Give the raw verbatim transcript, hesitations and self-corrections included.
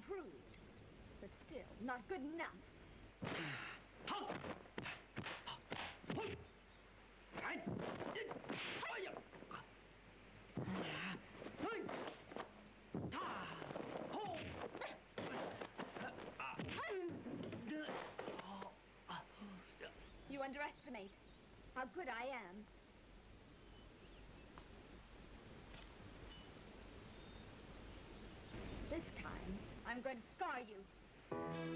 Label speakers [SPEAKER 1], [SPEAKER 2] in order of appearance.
[SPEAKER 1] improved, but still not good enough. You underestimate how good I am. This time, I'm going to scar you.